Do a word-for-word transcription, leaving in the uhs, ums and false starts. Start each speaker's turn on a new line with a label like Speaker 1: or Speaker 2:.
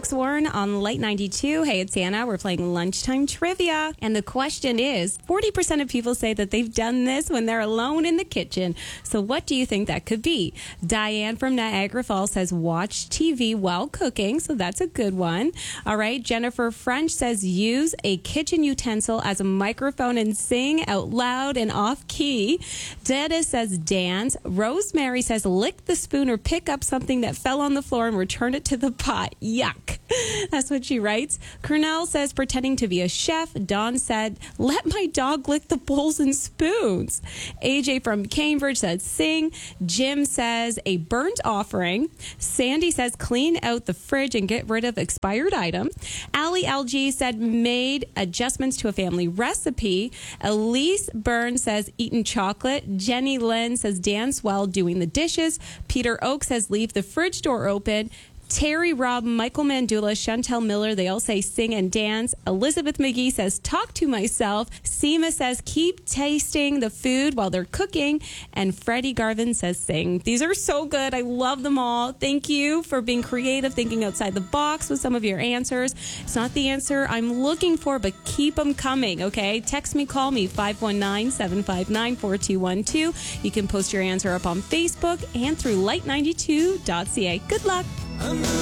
Speaker 1: Alex Warren on Light ninety-two. Hey, it's Anna. We're playing lunchtime trivia. And the question is, forty percent of people say that they've done this when they're alone in the kitchen. So what do you think that could be? Diane from Niagara Falls says watch T V while cooking. So that's a good one. All right. Jennifer French says use a kitchen utensil as a microphone and sing out loud and off key. Dennis says dance. Rosemary says lick the spoon or pick up something that fell on the floor and return it to the pot. Yuck. That's what she writes. Cornell says pretending to be a chef. Dawn said, let my dog lick the bowls and spoons. A J from Cambridge says sing. Jim says a burnt offering. Sandy says clean out the fridge and get rid of expired item. Allie L G said made adjustments to a family recipe. Elise Burns says eaten chocolate. Jenny Lynn says dance while doing the dishes. Peter Oak says leave the fridge door open. Terry, Rob, Michael Mandula, Chantel Miller, they all say sing and dance. Elizabeth McGee says talk to myself. Seema says keep tasting the food while they're cooking. And Freddie Garvin says sing. These are so good. I love them all. Thank you for being creative, thinking outside the box with some of your answers. It's not the answer I'm looking for, but keep them coming, okay? Text me, call me, five one nine, seven five nine, four two one two. You can post your answer up on Facebook and through light ninety-two dot c a. Good luck.